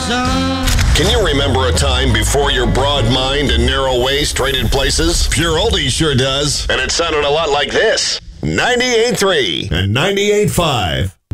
sun. Can you remember a time before your broad mind and narrow waist traded places? Pure Oldie sure does. And it sounded a lot like this. 98.3 and 98.5.